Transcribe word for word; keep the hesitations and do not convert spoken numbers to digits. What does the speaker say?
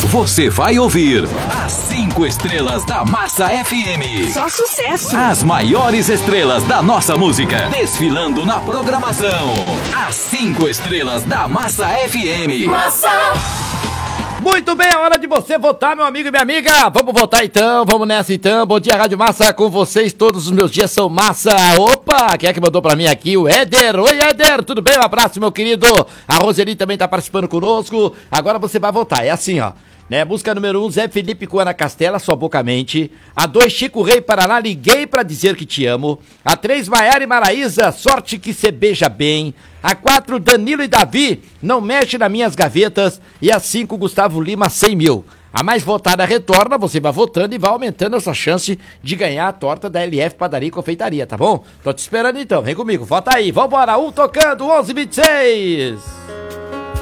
Você vai ouvir as cinco estrelas da Massa F M. Só sucesso. As maiores estrelas da nossa música desfilando na programação. As cinco estrelas da Massa F M. Massa. Muito bem, é hora de você votar, meu amigo e minha amiga. Vamos votar então, vamos nessa então. Bom dia, Rádio Massa, com vocês. Todos os meus dias são massa. Opa, quem é que mandou pra mim aqui? O Éder. Oi, Éder, tudo bem? Um abraço, meu querido. A Roseli também tá participando conosco. Agora você vai votar, é assim, ó. Né, música número um, Zé Felipe com Ana Castela, Sua Boca Mente. A dois, Chico Rei Paraná, Liguei Pra Dizer Que Te Amo. A três, Maiara e Maraísa, Sorte Que Cê Beija Bem. A quatro, Danilo e Davi, Não Mexe Nas Minhas Gavetas. E a cinco, Gustavo Lima, cem mil. A mais votada retorna, você vai votando e vai aumentando essa chance de ganhar a torta da L F Padaria e Confeitaria, tá bom? Tô te esperando então, vem comigo, vota aí, vambora, um tocando, onze e vinte e seis.